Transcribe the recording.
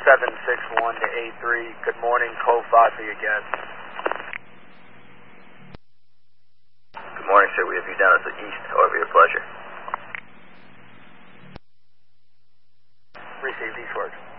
761 to A3. Good morning, code 5 for your guest. Good morning, sir. We have you down at the east. However, your pleasure. Received, eastward.